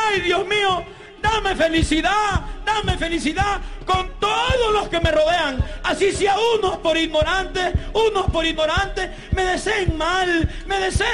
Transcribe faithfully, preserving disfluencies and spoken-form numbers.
ay Dios mío, dame felicidad, dame felicidad con todos los que me rodean, así sea unos por ignorantes, unos por ignorantes, me deseen mal, me deseen